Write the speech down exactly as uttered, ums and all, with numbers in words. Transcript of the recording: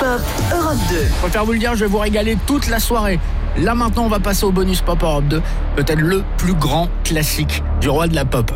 Pop Europe deux. Je préfère vous le dire, je vais vous régaler toute la soirée. Là maintenant, on va passer au bonus Pop Europe deux. Peut-être le plus grand classique du roi de la pop.